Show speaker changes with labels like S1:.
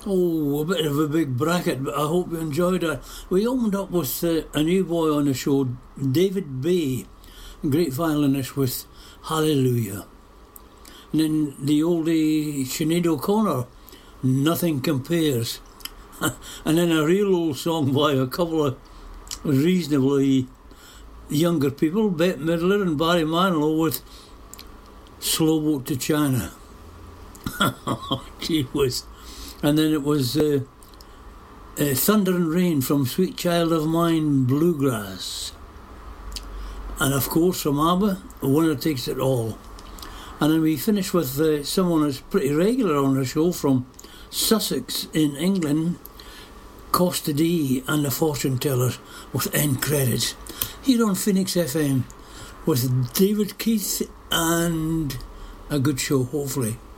S1: Oh, a bit of a big bracket, but I hope you enjoyed it. We opened up with a new boy on the show, David Bay, a great violinist, with Hallelujah. And then the oldie Sinead O'Connor, Nothing Compares. And then a real old song by a couple of reasonably younger people, Bette Midler and Barry Manilow, with Slow Boat to China. Gee whiz. And then it was Thunder and Rain from Sweet Child of Mine, Bluegrass. And of course from ABBA, Winner Takes It All. And then we finished with someone that's pretty regular on the show from Sussex in England, Costa D and the Fortune Tellers, with end credits. Here on Phoenix FM with David Keith and a good show, hopefully.